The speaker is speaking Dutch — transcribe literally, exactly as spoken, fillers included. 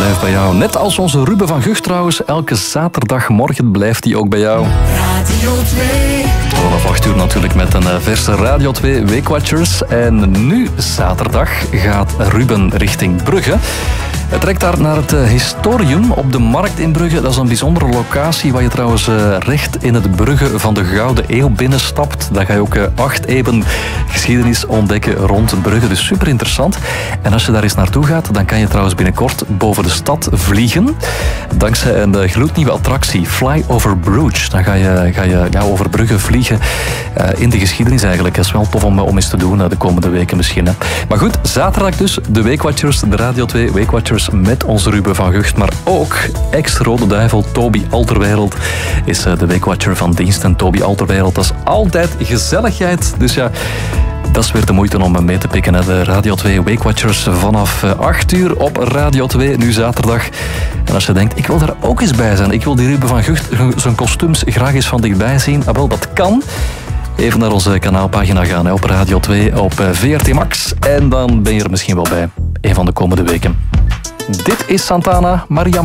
blijft bij jou. Net als onze Ruben van Gucht trouwens. Elke zaterdagmorgen blijft hij ook bij jou. Radio twee. Vanaf acht uur natuurlijk met een verse Radio twee Weekwatchers. En nu zaterdag gaat Ruben richting Brugge. Hij trekt daar naar het Historium op de Markt in Brugge. Dat is een bijzondere locatie waar je trouwens recht in het Brugge van de Gouden Eeuw binnenstapt. Daar ga je ook acht eeuwen geschiedenis ontdekken rond Brugge. Dus super interessant. En als je daar eens naartoe gaat, dan kan je trouwens binnenkort boven de stad vliegen. Dankzij een gloednieuwe attractie, Fly Over Bruges. Dan ga je, ga je ja, over Brugge vliegen uh, in de geschiedenis eigenlijk. Dat is wel tof om, om eens te doen uh, de komende weken misschien. Hè. Maar goed, zaterdag dus de Weekwatchers, de Radio twee Weekwatchers met onze Ruben van Gucht. Maar ook ex-Rode Duivel Toby Alterwereld is uh, de Weekwatcher van dienst. En Toby Alterwereld, dat is altijd gezelligheid. Dus ja, dat is weer de moeite om mee te pikken. Hè. De Radio twee Weekwatchers vanaf acht uur op Radio twee, nu zaterdag. En als je denkt, ik wil daar ook eens bij zijn. Ik wil die Ruben van Gucht zijn kostuums graag eens van dichtbij zien. Ah, wel, dat kan. Even naar onze kanaalpagina gaan hè, op Radio twee, op V R T Max. En dan ben je er misschien wel bij, een van de komende weken. Dit is Santana, Maria.